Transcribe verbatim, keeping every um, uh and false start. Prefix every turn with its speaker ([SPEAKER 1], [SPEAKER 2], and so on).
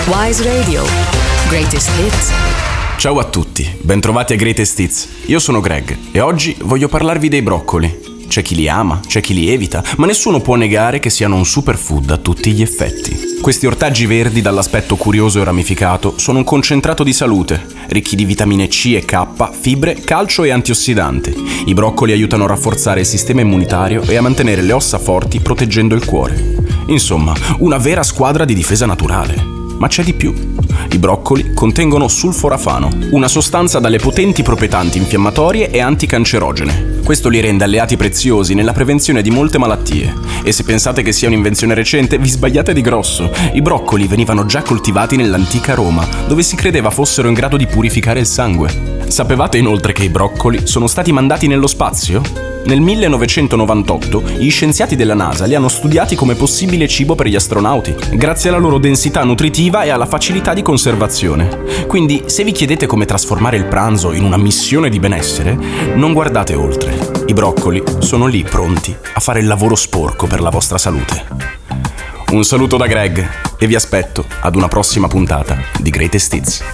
[SPEAKER 1] Wise Radio. Greatest Hits.
[SPEAKER 2] Ciao a tutti, bentrovati a Greatest Hits. Io sono Greg e oggi voglio parlarvi dei broccoli. C'è chi li ama, c'è chi li evita, ma nessuno può negare che siano un superfood a tutti gli effetti. Questi ortaggi verdi dall'aspetto curioso e ramificato sono un concentrato di salute, ricchi di vitamine C e K, fibre, calcio e antiossidanti. I broccoli aiutano a rafforzare il sistema immunitario e a mantenere le ossa forti proteggendo il cuore. Insomma, una vera squadra di difesa naturale. Ma c'è di più. I broccoli contengono sulforafano, una sostanza dalle potenti proprietà antinfiammatorie e anticancerogene. Questo li rende alleati preziosi nella prevenzione di molte malattie. E se pensate che sia un'invenzione recente, vi sbagliate di grosso. I broccoli venivano già coltivati nell'antica Roma, dove si credeva fossero in grado di purificare il sangue. Sapevate inoltre che i broccoli sono stati mandati nello spazio? Nel millenovecentonovantotto gli scienziati della NASA li hanno studiati come possibile cibo per gli astronauti, grazie alla loro densità nutritiva e alla facilità di conservazione. Quindi, se vi chiedete come trasformare il pranzo in una missione di benessere, non guardate oltre. I broccoli sono lì pronti a fare il lavoro sporco per la vostra salute. Un saluto da Greg e vi aspetto ad una prossima puntata di Greatest Hits.